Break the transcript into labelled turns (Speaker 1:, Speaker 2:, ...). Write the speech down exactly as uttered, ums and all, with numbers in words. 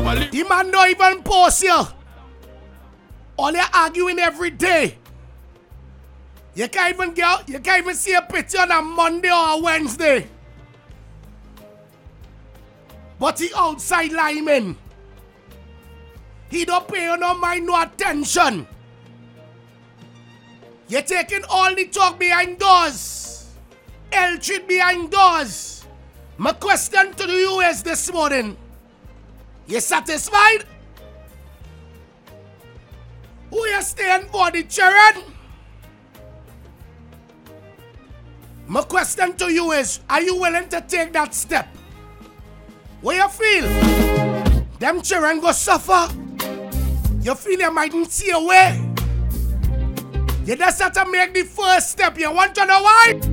Speaker 1: The man don't even post you. All you arguing every day. You can't even get, you can't even see a picture on a Monday or a Wednesday. But he outside Lyman. He don't pay you no mind, no attention. You're taking all the talk behind doors. L-treat behind doors. My question to you is this morning. You satisfied? Who you staying for, the children? My question to you is, are you willing to take that step? What you feel? Them children go suffer? You feel you mightn't see a way? You just have to make the first step. You want to know why?